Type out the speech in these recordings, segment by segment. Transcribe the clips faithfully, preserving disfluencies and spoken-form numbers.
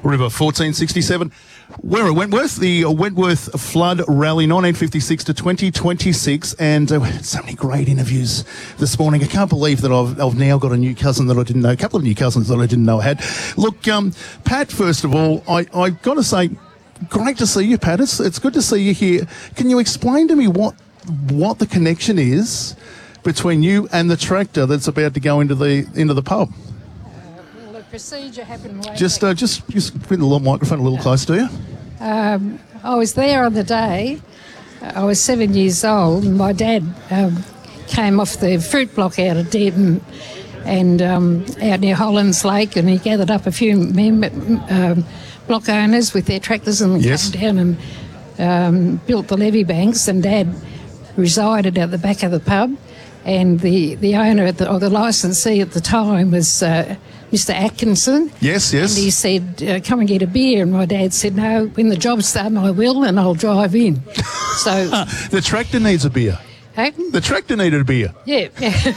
River fourteen sixty-seven. We're at Wentworth, the Wentworth Flood Rally, nineteen fifty-six to twenty twenty-six, and uh, we had so many great interviews this morning. I can't believe that I've, I've now got a new cousin that I didn't know, a couple of new cousins that I didn't know I had. Look, um, Pat, first of all, I, I've got to say, great to see you, Pat. It's, it's good to see you here. Can you explain to me what what the connection is between you and the tractor that's about to go into the into the pub? Procedure happened way just back. uh, just just put the little microphone a little closer to you. Um, I was there on the day. I was seven years old, and my dad um, came off the fruit block out of Denton and um, out near Hollands Lake, and he gathered up a few mem- um, block owners with their tractors and Yes. came down and um, built the levee banks. And Dad resided at the back of the pub, and the the owner at the, or the licensee at the time was Uh, Mister Atkinson. Yes, yes. And he said, uh, come and get a beer. And my dad said, no, when the job's done, I will, and I'll drive in. So, The tractor needs a beer. hey, The tractor needed a beer. yeah.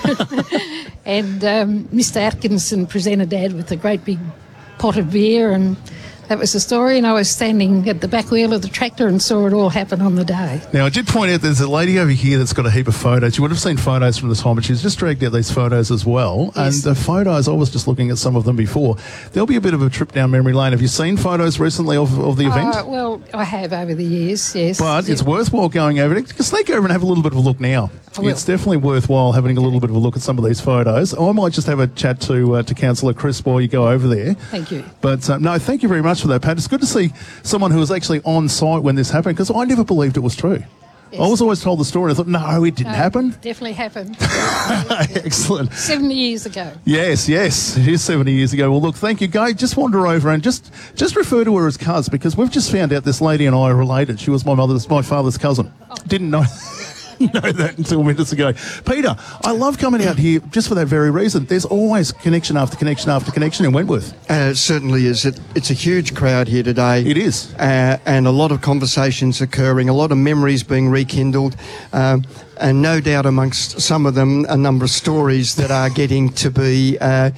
And um, Mister Atkinson presented Dad with a great big pot of beer, and that was the story. And I was standing at the back wheel of the tractor and saw it all happen on the day. Now, I did point out there's a lady over here that's got a heap of photos. You would have seen photos from the time, but she's just dragged out these photos as well. Yes. And the photos, I was just looking at some of them before. There'll be a bit of a trip down memory lane. Have you seen photos recently of, of the event? Uh, well, I have over the years, yes. But it's Yeah. worthwhile going over it. Sneak over and have a little bit of a look now. I will. It's definitely worthwhile having a little bit of a look at some of these photos. I might just have a chat to uh, to Councillor Chris while you go over there. Thank you. But uh, no, thank you very much for that, Pat. It's good to see someone who was actually on site when this happened, because I never believed it was true. Yes. I was always told the story. I thought, no, it didn't No, happen. Definitely happened. Excellent. seventy years ago. Yes, yes, it is seventy years ago. Well, look, thank you, Guy. Just wander over and just just refer to her as Cuz, because we've just found out this lady and I are related. She was my mother's, my father's cousin. Didn't know. know that until minutes ago. Peter, I love coming out here just for that very reason. There's always connection after connection after connection in Wentworth. Uh, it certainly is. It, it's a huge crowd here today. It is. Uh, and a lot of conversations occurring, a lot of memories being rekindled, um, and no doubt amongst some of them a number of stories that are getting to be uh,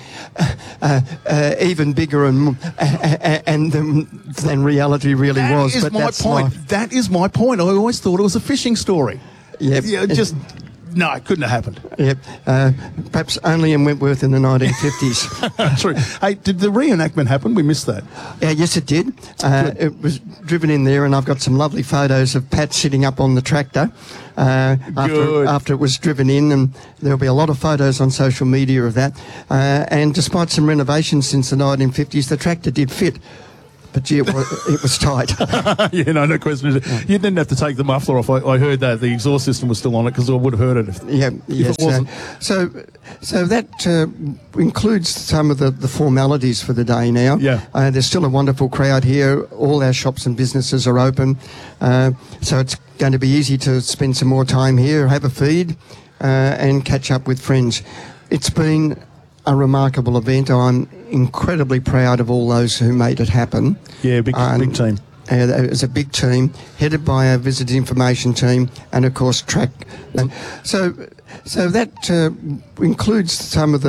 uh, uh, even bigger and uh, and than, than reality really That was. is but my that's point. life. That is my point. I always thought it was a fishing story. Yep. Yeah, just, no, it couldn't have happened. Yep. Uh, perhaps only in Wentworth in the nineteen fifties. True. Hey, did the reenactment happen? We missed that. Yeah, yes, it did. Uh, it was driven in there, and I've got some lovely photos of Pat sitting up on the tractor uh, after Good. after it was driven in, and there'll be a lot of photos on social media of that. Uh, and despite some renovations since the nineteen fifties, the tractor did fit. But gee, it was, it was tight. Yeah, no, no question. You didn't have to take the muffler off. I, I heard that the exhaust system was still on it, because I would have heard it if, Yeah, yes. if it wasn't. Uh, so, so that uh, includes some of the, the formalities for the day now. Yeah. Uh, there's still a wonderful crowd here. All our shops and businesses are open, uh, so it's going to be easy to spend some more time here, have a feed, uh, and catch up with friends. It's been a remarkable event. I'm incredibly proud of all those who made it happen. Yeah, big, Um, big team. Uh, it was a big team, headed by our visitor information team, and of course track. And so, so that uh, includes some of the